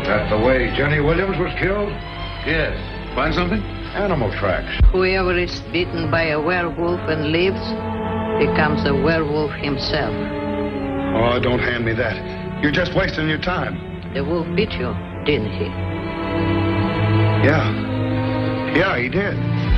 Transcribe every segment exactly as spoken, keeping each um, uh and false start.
that the way Jenny Williams was killed? Yes. Find something? Animal tracks. Whoever is bitten by a werewolf and lives becomes a werewolf himself. Oh, don't hand me that. You're just wasting your time. The wolf bit you, didn't he? Yeah. Yeah, he did.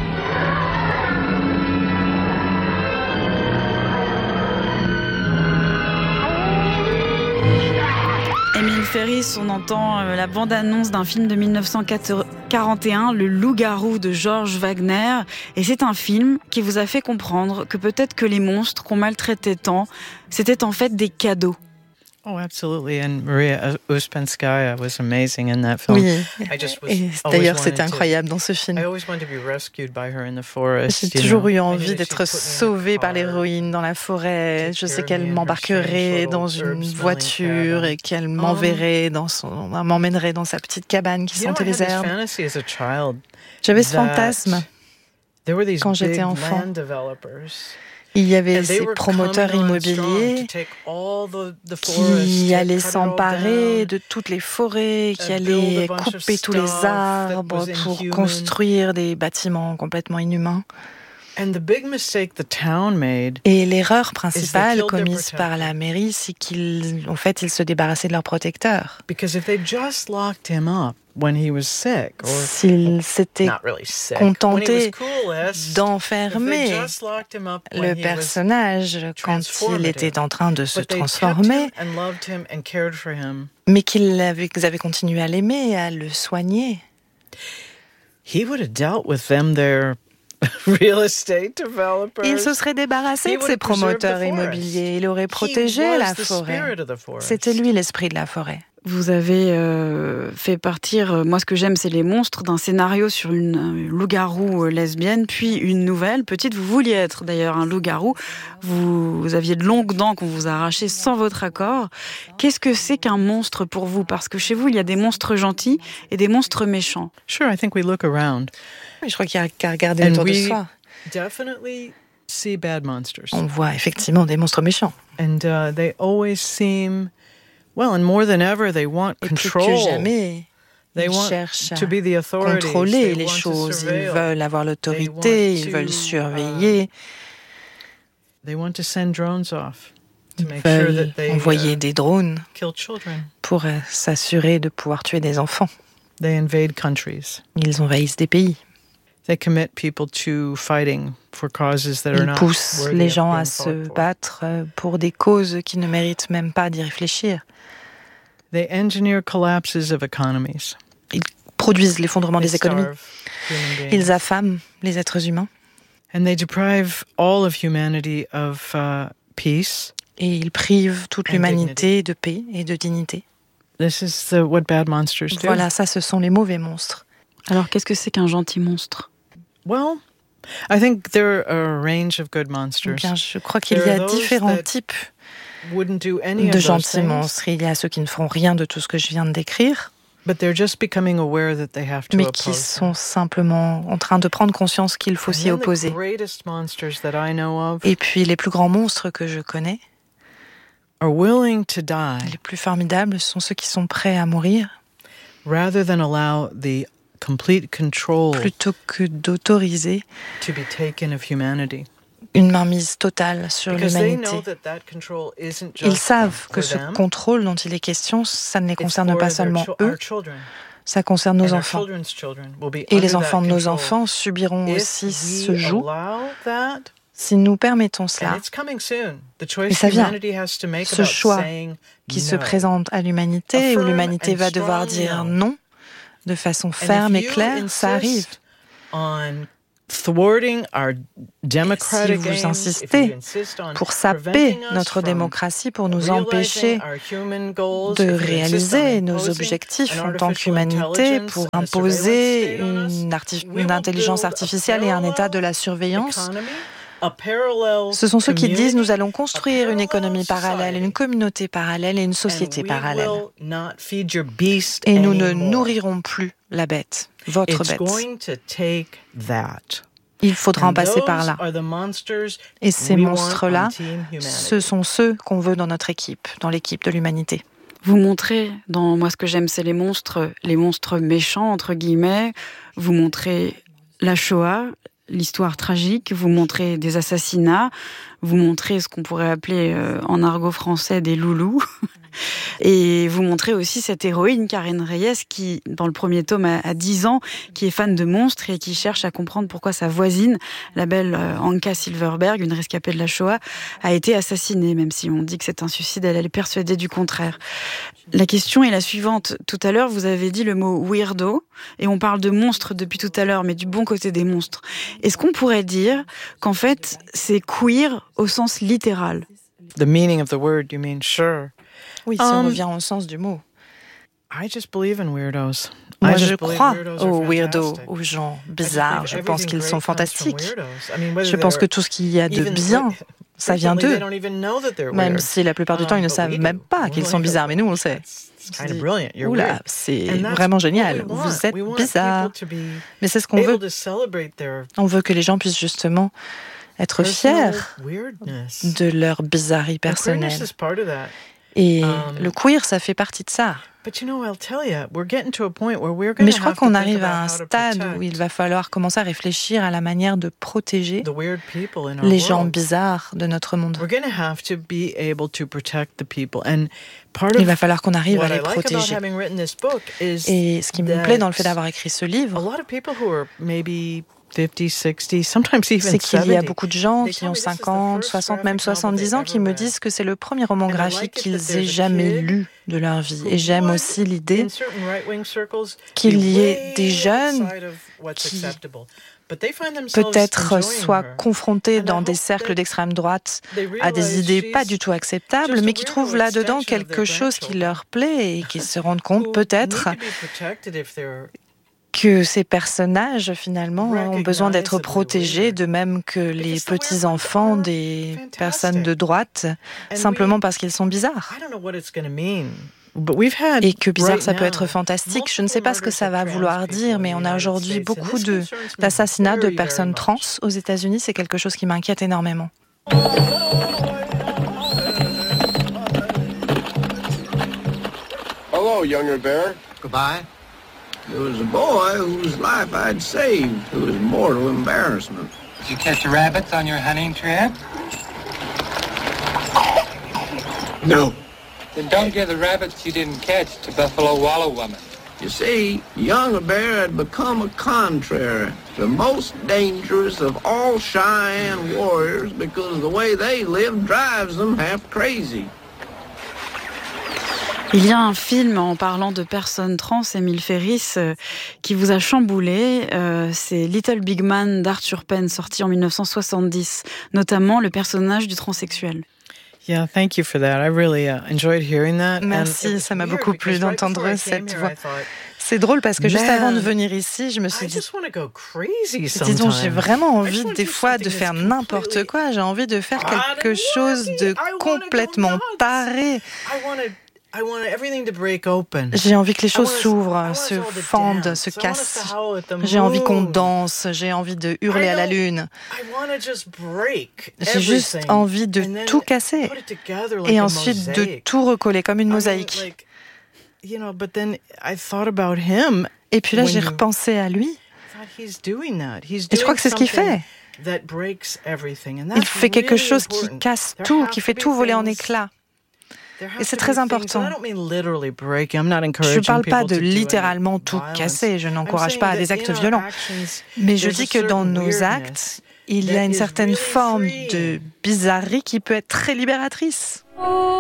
Émile Ferris, on entend euh, la bande-annonce d'un film de dix-neuf cent quarante et un, Le Loup-garou de George Wagner. Et c'est un film qui vous a fait comprendre que peut-être que les monstres qu'on maltraitait tant, c'était en fait des cadeaux. Oh, absolutely. And Maria Ouspenskaya was amazing in that film. Oui, I just was et d'ailleurs c'était incroyable dans ce film. I always wanted to be rescued by her in the forest. J'ai toujours eu envie d'être sauvée par l'héroïne dans la forêt. Je sais qu'elle m'embarquerait dans une voiture et qu'elle m'enverrait dans son, m'emmènerait dans sa petite cabane qui sentait les herbes. J'avais ce fantasme quand j'étais enfant. Il y avait ces promoteurs immobiliers qui allaient s'emparer de toutes les forêts, qui allaient couper tous les arbres pour construire des bâtiments complètement inhumains. Et l'erreur principale commise par la mairie, c'est qu'ils, en fait, ils se débarrassaient de leurs protecteurs. S'ils s'étaient contentés d'enfermer le personnage quand il était en train de se transformer, mais qu'ils avaient, qu'ils avaient continué à l'aimer et à le soigner, il se serait débarrassé de ses promoteurs immobiliers. Il aurait protégé la forêt. C'était lui l'esprit de la forêt. Vous avez euh, fait partir, euh, moi ce que j'aime c'est les monstres, d'un scénario sur une euh, loup-garou euh, lesbienne, puis une nouvelle. Petite, vous vouliez être d'ailleurs un loup-garou. Vous, vous aviez de longues dents qu'on vous a arrachées sans votre accord. Qu'est-ce que c'est qu'un monstre pour vous ? Parce que chez vous, il y a des monstres gentils et des monstres méchants. Sure, I think we look around. Oui, je crois qu'il y a qu'à regarder autour de soi. Definitely see bad monsters. On voit effectivement des monstres méchants. And uh, they always seem, well, and more than ever, they want Et control. plus que jamais, They ils want cherchent à to be the authorities. contrôler They les want to choses. Ils surveil. veulent avoir l'autorité, They want ils veulent to, surveiller. Uh, they want to send drones off to Ils make sure veulent that they envoyer uh, des drones kill children. pour euh, s'assurer de pouvoir tuer des enfants. They invade countries. Ils envahissent des pays. They commit people to fighting for causes that are Ils not poussent worthy les of gens being à fought se for. battre euh, pour des causes qui ne méritent même pas d'y réfléchir. They engineer collapses of economies. Ils produisent l'effondrement They des économies. starve human beings. Ils affament les êtres humains. And they deprive all of humanity of uh, peace. Et ils privent toute And l'humanité de paix et de dignité. This is the, what bad monsters do. Voilà, ça, ce sont les mauvais monstres. Alors qu'est-ce que c'est qu'un gentil monstre ? Well, I think there are a range of good monsters. Eh bien, je crois qu'il y There a are those différents that types wouldn't do any de of those gentils things, monstres. Il y a ceux qui ne feront rien de tout ce que je viens de décrire, but they're just becoming aware that they have to mais qui oppose sont them. simplement en train de prendre conscience qu'il faut And s'y then the opposer. greatest monsters that I know of Et puis, les plus grands monstres que je connais, are willing to die les plus formidables, sont ceux qui sont prêts à mourir rather than allow the complete control plutôt que d'autoriser to be taken of humanity. une mainmise totale sur Because they l'humanité. know that that control isn't Ils just savent que for ce them, contrôle dont il est question, ça ne les it's concerne for pas their seulement chil- eux, our children. ça concerne nos And our enfants. children's children will be Et under les that enfants de nos control. enfants subiront If aussi we ce joug allow that, si nous permettons and cela. it's coming soon. The Et choice ça vient. humanity has to make Ce about choix saying qui no. se présente à l'humanité, A où firm l'humanité and va devoir strong dire no. non de façon And ferme if et you claire, ça arrive. insist on thwarting our democratic Si vous aims, if you insistez insist on pour saper preventing us notre from démocratie, pour nous realizing empêcher our human goals, de if you insist on réaliser nos imposing objectifs an en tant artificial qu'humanité, intelligence pour and a imposer surveillance state on us, une, arti- we une will intelligence build a artificielle et un état de la parallel surveillance. economy, a parallel Ce sont ceux qui disent community, nous allons construire a une parallel économie parallèle, society, une communauté parallèle et une and société we parallèle. will not feed your beast Et nous ne anymore. nourrirons plus la bête, votre It's bête. going to take that. Il faudra en And passer par those là. are the monsters Et ces we want monstres-là, on Team Humanity. ce sont ceux qu'on veut dans notre équipe, dans l'équipe de l'humanité. Vous montrez, dans Moi ce que j'aime c'est les monstres, les monstres méchants, entre guillemets. Vous montrez la Shoah, l'histoire tragique. Vous montrez des assassinats. Vous montrez ce qu'on pourrait appeler euh, en argot français des loulous. Et vous montrez aussi cette héroïne, Karen Reyes, qui, dans le premier tome, a dix ans, qui est fan de monstres et qui cherche à comprendre pourquoi sa voisine, la belle Anka Silverberg, une rescapée de la Shoah, a été assassinée, même si on dit que c'est un suicide, elle, elle est persuadée du contraire. La question est la suivante. Tout à l'heure, vous avez dit le mot weirdo, et on parle de monstres depuis tout à l'heure, mais du bon côté des monstres. Est-ce qu'on pourrait dire qu'en fait, c'est queer au sens littéral? The meaning of the word, you mean sure. Oui, si um, on revient au sens du mot. I just believe in weirdos. Moi, je crois aux weirdos, aux gens bizarres. Je pense qu'ils sont fantastiques. Je pense que tout ce qu'il y a de bien, ça vient d'eux. Même si la plupart du temps, ils ne savent même pas qu'ils sont bizarres. Mais nous, on le sait. Oula, c'est vraiment génial. Vous êtes bizarre. Mais c'est ce qu'on veut. On veut que les gens puissent justement être fiers de leur bizarrerie personnelle. Et le queer, ça fait partie de ça. Mais je crois qu'on arrive à un stade où il va falloir commencer à réfléchir à la manière de protéger les gens bizarres de notre monde. Il va falloir qu'on arrive à les protéger. Et ce qui me plaît dans le fait d'avoir écrit ce livre, c'est qu'il y a beaucoup de gens qui ont cinquante, soixante, même soixante-dix ans qui me disent que c'est le premier roman graphique qu'ils aient jamais lu de leur vie. Et j'aime aussi l'idée qu'il y ait des jeunes qui peut-être soient confrontés dans des cercles d'extrême droite à des idées pas du tout acceptables, mais qui trouvent là-dedans quelque chose qui leur plaît et qui se rendent compte peut-être que ces personnages, finalement, ont besoin d'être protégés, de même que les petits-enfants des personnes de droite, simplement parce qu'ils sont bizarres. Et que bizarre, ça peut être fantastique. Je ne sais pas ce que ça va vouloir dire, mais on a aujourd'hui beaucoup de, d'assassinats de personnes trans aux États-Unis. C'est quelque chose qui m'inquiète énormément. Hello, younger bear. Goodbye. There was a boy whose life I'd saved, who was mortal embarrassment. Did you catch the rabbits on your hunting trip? No. Then don't give the rabbits you didn't catch to Buffalo Wallow Woman. You see, Younger Bear had become a contrary, the most dangerous of all Cheyenne warriors because the way they live drives them half crazy. Il y a un film en parlant de personnes trans, Émile Ferris, euh, qui vous a chamboulé. Euh, c'est Little Big Man d'Arthur Penn, sorti en dix-neuf cent soixante-dix, notamment le personnage du transsexuel. Yeah, thank you for that. I really uh, enjoyed hearing that. Merci, ça m'a beaucoup plu d'entendre cette voix. C'est drôle parce que juste avant de venir ici, je me suis dit, disons, j'ai vraiment envie des fois de faire n'importe quoi. J'ai envie de faire quelque chose de complètement taré. J'ai envie que les choses s'ouvrent, se fendent, se cassent. J'ai envie qu'on danse, j'ai envie de hurler à la lune. J'ai juste envie de tout casser et ensuite de tout recoller comme une mosaïque. Et puis là, j'ai repensé à lui. Et je crois que c'est ce qu'il fait. Il fait quelque chose qui casse tout, qui fait tout voler en éclats. Et c'est très important. Je ne parle pas de littéralement tout casser, je n'encourage pas à des actes violents. Mais je dis que dans nos actes, il y a une certaine forme de bizarrerie qui peut être très libératrice.